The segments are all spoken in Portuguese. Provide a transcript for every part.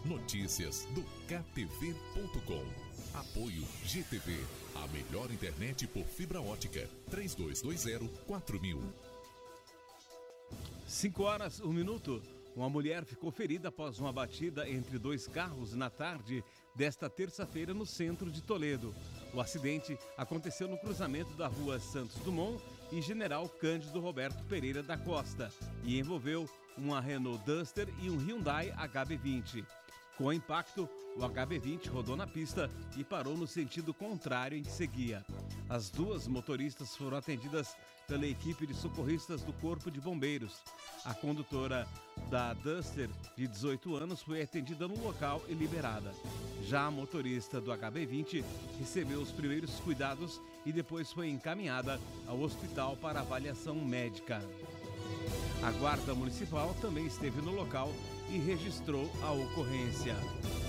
Notícias do KTV.com. Apoio GTV, a melhor internet por fibra ótica. 3220-4000. 5h01. Uma mulher ficou ferida após uma batida entre dois carros na tarde desta terça-feira no centro de Toledo. O acidente aconteceu no cruzamento da rua Santos Dumont e General Cândido Roberto Pereira da Costa e envolveu uma Renault Duster e um Hyundai HB20. Com o impacto, o HB20 rodou na pista e parou no sentido contrário em que seguia. As duas motoristas foram atendidas pela equipe de socorristas do Corpo de Bombeiros. A condutora da Duster, de 18 anos, foi atendida no local e liberada. Já a motorista do HB20 recebeu os primeiros cuidados e depois foi encaminhada ao hospital para avaliação médica. A Guarda Municipal também esteve no local e registrou a ocorrência.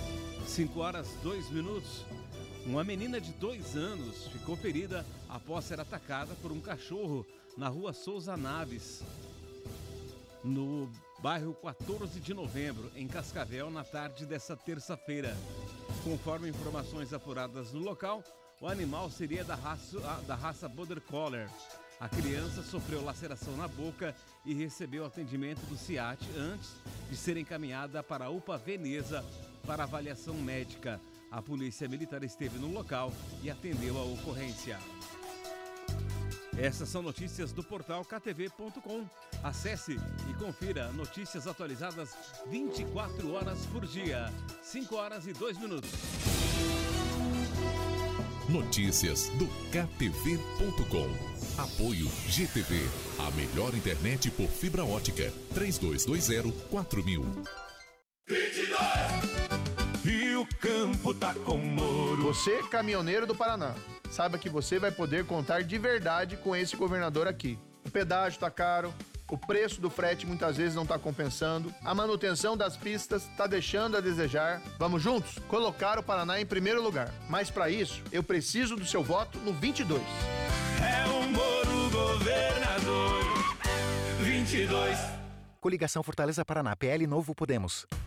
5h02. Uma menina de 2 anos ficou ferida após ser atacada por um cachorro na rua Souza Naves, no bairro 14 de Novembro, em Cascavel, na tarde desta terça-feira. Conforme informações apuradas no local, o animal seria da raça Border Collie. A criança sofreu laceração na boca e recebeu atendimento do CIAT antes de ser encaminhada para a UPA Veneza para avaliação médica. A polícia militar esteve no local e atendeu a ocorrência. Essas são notícias do portal ktv.com. Acesse e confira notícias atualizadas 24 horas por dia. 5h02. Notícias do KTV.com. Apoio GTV, a melhor internet por fibra ótica. 3220-4000. 22! E o campo tá com moro. Você, caminhoneiro do Paraná, saiba que você vai poder contar de verdade com esse governador aqui. O pedágio tá caro, o preço do frete muitas vezes não tá compensando, a manutenção das pistas tá deixando a desejar. Vamos juntos colocar o Paraná em primeiro lugar. Mas para isso, eu preciso do seu voto no 22. É o Moro governador. 22. Coligação Fortaleza Paraná, PL Novo Podemos.